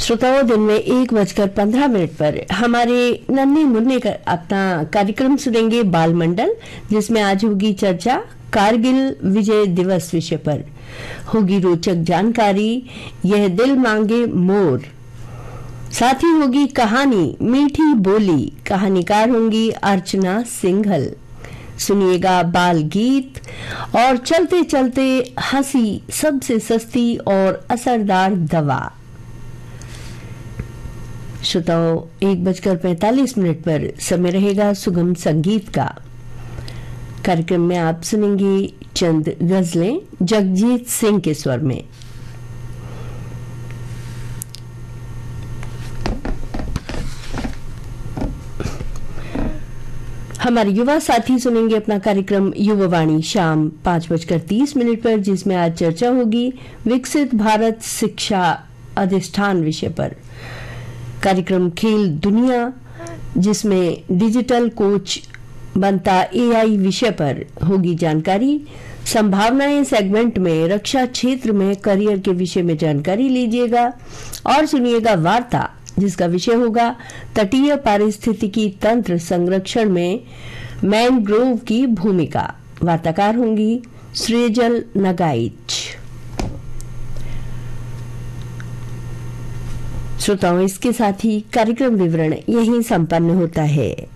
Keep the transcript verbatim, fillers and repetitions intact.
श्रोताओं, दिन में एक बजकर पंद्रह मिनट पर हमारे नन्हे मुन्ने का अपना कार्यक्रम सुनेंगे बाल मंडल, जिसमें आज होगी चर्चा कारगिल विजय दिवस विषय पर। होगी रोचक जानकारी यह दिल मांगे मोर। साथ ही होगी कहानी मीठी बोली, कहानीकार होंगी अर्चना सिंघल। सुनिएगा बाल गीत और चलते चलते हंसी सबसे सस्ती और असरदार दवा। श्रोताओं, एक बजकर पैंतालीस मिनट पर समय रहेगा सुगम संगीत का। कार्यक्रम में आप सुनेंगे चंद गजलें जगजीत सिंह के स्वर में। हमारे युवा साथी सुनेंगे अपना कार्यक्रम युवावाणी शाम पांच बजकर तीस मिनट पर, जिसमें आज चर्चा होगी विकसित भारत शिक्षा अधिष्ठान विषय पर। कार्यक्रम खेल दुनिया, जिसमें डिजिटल कोच बनता एआई विषय पर होगी जानकारी। संभावनाएं सेगमेंट में रक्षा क्षेत्र में करियर के विषय में जानकारी लीजिएगा और सुनिएगा वार्ता, जिसका विषय होगा तटीय पारिस्थितिकी तंत्र संरक्षण में मैनग्रोव की भूमिका। वार्ताकार होंगी सृजल नगाइच। श्रोताओं, इसके साथ ही कार्यक्रम विवरण यहीं संपन्न होता है।